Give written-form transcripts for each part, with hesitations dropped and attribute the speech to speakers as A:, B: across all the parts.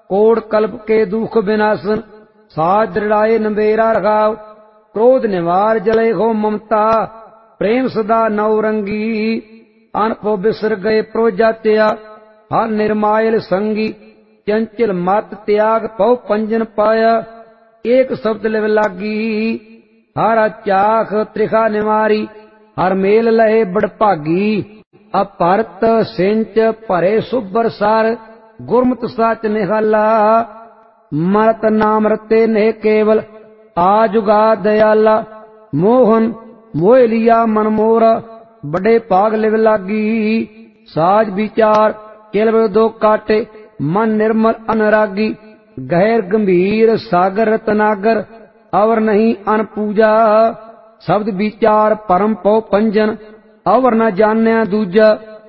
A: कोड़ कल्प के दुख विनाशन, साज दृढ़ाए नंबेरा रखाव। क्रोध निवार जले हो ममता, प्रेम सदा नवरंगी। अनपो बिसर गए प्रोजा त्या, हर निर्मायल संगी। चंचल मत त्याग पौ पंजन पाया, एक शब्द लिव लागी। हर चाख त्रिखा निवारी, हर मेल लहे बड़भागी। अपरत सिंच भरे सुबर सार, गुरमत सच निहाला। मरत नाम रते ने केवल, आजुगा दयाला। मोहन मोह लिया मन मोरा, बड़े भाग लिव लागी। साज विचार केवल दो काटे, मन निर्मल अनुरागी। गहर गंभीर सागर रतनागर, अवर नहीं अन पूजा। शब्द विचार परम पौ पंजन, अवर न जान्या दूजा।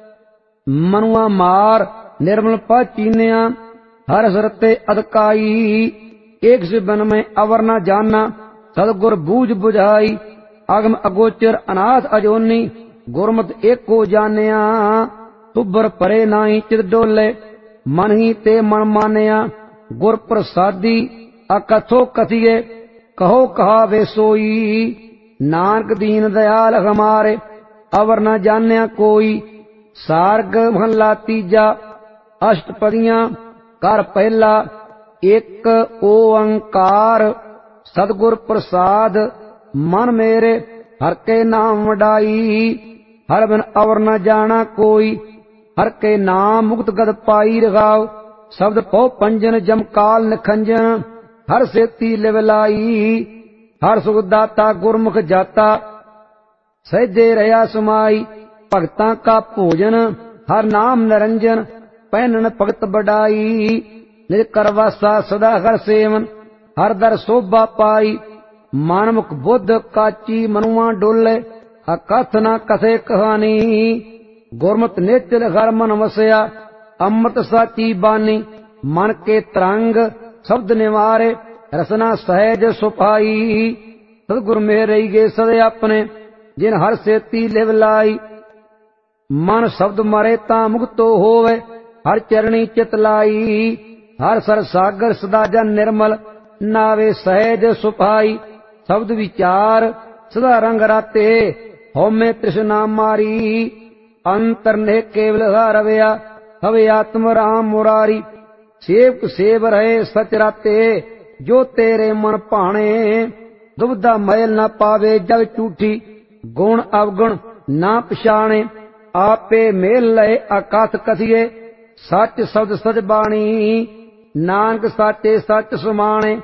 A: मनुआ मार निर्मल पा चीनिया, हर सरते अदकाई। एक से बन में अवर न जाना, सदगुर बूझ बुझाई। अगम अगोचर अनाथ अजोनी, गुरमत एको जानिया। तुबर परे नाई चित डोले, मन ही ते मन मानिया। गुर प्रसादी अकथो कथिए, कहो कहा वे सोई। नानक दीन दयाल हमारे, अवर न जान्या कोई। सार्ग महला तीजा, अष्टपदियां कर पहला। एक ओंकार सतगुर प्रसाद, मन मेरे हर के नाम वडाई। हर बिन अवर न जाना कोई, हर के नाम मुक्त गद पाई रखाव। शब्द पौ पंजन जम काल निखंजन, हर सेती लिव लाई। हर सुख दाता गुरमुख जाता, सहजे रहा समाई। भगतां का भोजन हर नाम निरंजन, पहनन भगत बड़ाई। निज करवासा सदा हर सेवन, हर दर शोभा पाई। मानमुख बुद्ध काची मनुआ डोले, अकथ न कथे कहानी। गुरमत नेचल हर मन वसया, अमृत साची बानी। मन के तरंग शब्द निवारे, रसना सहज सुपाई। सतगुर मेरे गे सदे अपने, जिन हर सेती लिव लाई। मन शब्द मरे ता मुक्तो होवे, हर चरणी चित लाई। हर सर सागर सदा जन निर्मल, नावे सहज सुपाई। शब्द विचार सदा रंग राते, होमे तृष्णा मारी। अंतर ने केवल हरवया, हवे आत्म राम मुरारी। सेवक सेव रहे सच राते, जो तेरे मन भाणे। दुविधा मैल न पावे जग झूठी, गुण अवगुण ना पछाणे। आपे मेल लय अकथ कथिए, सच शब्द सच बाणी। नानक साचे सच सुमाणे।